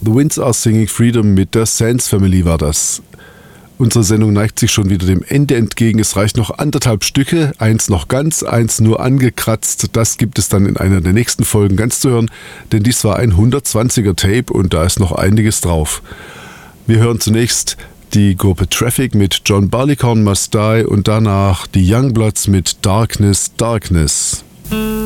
The Winds Are Singing Freedom mit der Sands Family war das. Unsere Sendung neigt sich schon wieder dem Ende entgegen. Es reicht noch 1,5 Stücke, eins noch ganz, eins nur angekratzt. Das gibt es dann in einer der nächsten Folgen ganz zu hören, denn dies war ein 120er Tape und da ist noch einiges drauf. Wir hören zunächst die Gruppe Traffic mit John Barleycorn Must Die und danach die Youngbloods mit Darkness, Darkness.